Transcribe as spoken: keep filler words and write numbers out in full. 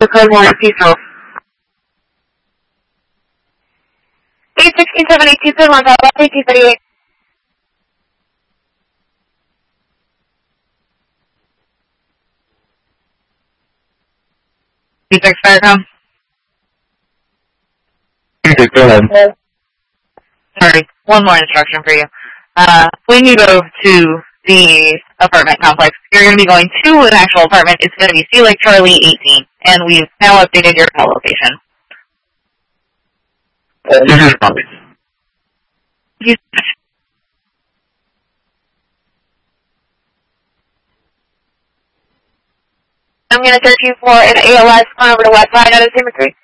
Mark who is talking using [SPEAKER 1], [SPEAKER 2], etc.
[SPEAKER 1] The code one is peaceful. eight sixteen seven eight two seven one five two thirty-eight. Two six Faircom.
[SPEAKER 2] Two six, go ahead.
[SPEAKER 1] Sorry, one more instruction for you. Uh, when you go to the apartment complex, you're going to be going to an actual apartment. It's going to be Sea Lake Charlie eighteen, and we've now updated your call location. You I'm going to search you for an A L S going over to West Side out of Timothy.